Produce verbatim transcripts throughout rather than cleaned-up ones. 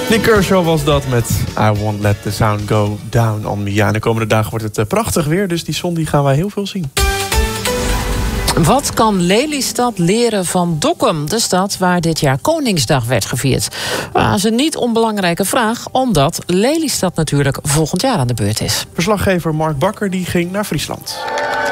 Nick Kershaw was dat met I Won't Let the Sound Go Down on Me. Ja, de komende dagen wordt het uh, prachtig weer, dus die zon die gaan wij heel veel zien. Wat kan Lelystad leren van Dokkum, de stad waar dit jaar Koningsdag werd gevierd? Dat is een niet onbelangrijke vraag, omdat Lelystad natuurlijk volgend jaar aan de beurt is. Verslaggever Mark Bakker die ging naar Friesland.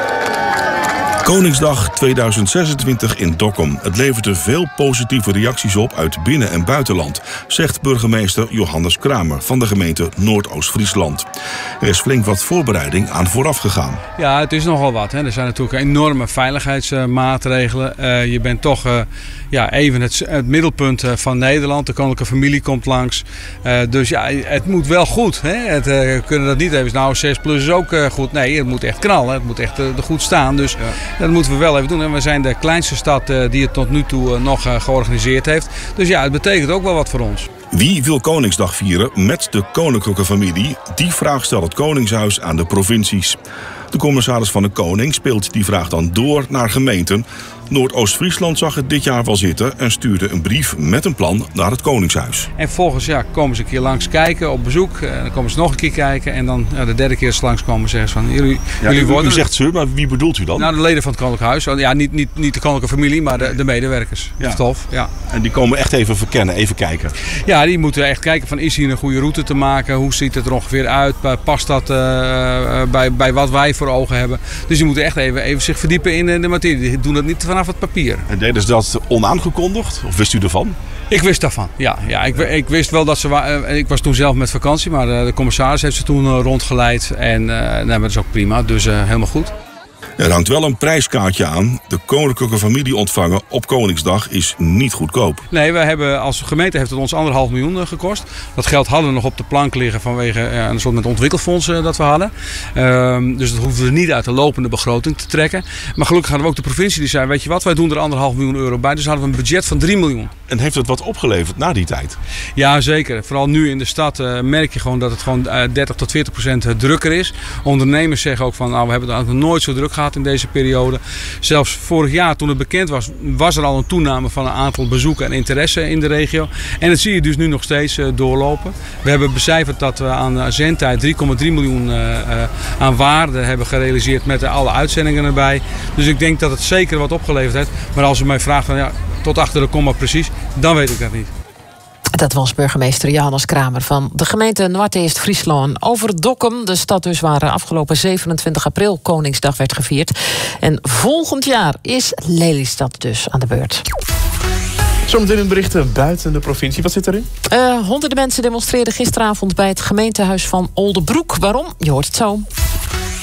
Koningsdag tweeduizend zesentwintig in Dokkum. Het leverde veel positieve reacties op uit binnen- en buitenland, zegt burgemeester Johannes Kramer van de gemeente Noordoost-Friesland. Er is flink wat voorbereiding aan vooraf gegaan. Ja, het is nogal wat. Hè. Er zijn natuurlijk enorme veiligheidsmaatregelen. Uh, je bent toch uh, ja, even het, het middelpunt uh, van Nederland. De koninklijke familie komt langs. Uh, dus ja, het moet wel goed. Hè. Het, uh, we kunnen dat niet even, nou zes plus is ook uh, goed. Nee, het moet echt knallen. Het moet echt uh, goed staan. Dus ja. Dat moeten we wel even doen. En we zijn de kleinste stad uh, die het tot nu toe uh, nog uh, georganiseerd heeft. Dus ja, het betekent ook wel wat voor ons. Wie wil Koningsdag vieren met de koninklijke familie? Die vraag stelt het Koningshuis aan de provincies. De commissaris van de Koning speelt die vraag dan door naar gemeenten. Noordoost-Friesland zag het dit jaar wel zitten en stuurde een brief met een plan naar het Koningshuis. En vervolgens ja, komen ze een keer langs kijken op bezoek. En dan komen ze nog een keer kijken. En dan ja, de derde keer ze langskomen zeggen ze van jullie, ja, jullie u, worden... U zegt ze, maar wie bedoelt u dan? Nou, de leden van het Koninklijk Huis. Ja, niet, niet, niet de koninklijke familie, maar de, de medewerkers. Ja. Stof, ja. En die komen echt even verkennen, even kijken. Ja, die moeten echt kijken van is hier een goede route te maken? Hoe ziet het er ongeveer uit? Past dat uh, bij, bij wat wij voor ogen hebben? Dus die moeten echt even, even zich verdiepen in de materie. Die doen dat niet vanaf het papier. En deden ze dat onaangekondigd? Of wist u ervan? Ik wist daarvan, ja. ja ik, ik wist wel dat ze... Uh, ik was toen zelf met vakantie, maar uh, de commissaris heeft ze toen uh, rondgeleid. En uh, nou, dat is ook prima, dus uh, helemaal goed. Er hangt wel een prijskaartje aan. De koninklijke familie ontvangen op Koningsdag is niet goedkoop. Nee, we hebben als gemeente heeft het ons anderhalf miljoen gekost. Dat geld hadden we nog op de plank liggen vanwege ja, een soort met ontwikkelfonds uh, dat we hadden. Um, dus dat hoefden we niet uit de lopende begroting te trekken. Maar gelukkig hadden we ook de provincie die zei, weet je wat, wij doen er anderhalf miljoen euro bij. Dus hadden we een budget van drie miljoen. En heeft het wat opgeleverd na die tijd? Ja, zeker. Vooral nu in de stad uh, merk je gewoon dat het gewoon uh, dertig tot veertig procent drukker is. Ondernemers zeggen ook van, nou, we hebben het nog nooit zo druk gehad in deze periode. Zelfs vorig jaar toen het bekend was, was er al een toename van een aantal bezoeken en interesse in de regio. En dat zie je dus nu nog steeds uh, doorlopen. We hebben becijferd dat we aan zendtijd drie komma drie miljoen uh, uh, aan waarde hebben gerealiseerd met uh, alle uitzendingen erbij. Dus ik denk dat het zeker wat opgeleverd heeft. Maar als u mij vraagt van, ja, tot achter de komma precies, dan weet ik dat niet. Dat was burgemeester Johannes Kramer van de gemeente Noord-East-Friesland. Over Dokkum, de stad dus waar afgelopen zevenentwintig april Koningsdag werd gevierd. En volgend jaar is Lelystad dus aan de beurt. Zometeen een bericht buiten de provincie. Wat zit erin? Uh, honderden mensen demonstreerden gisteravond bij het gemeentehuis van Oldebroek. Waarom? Je hoort het zo.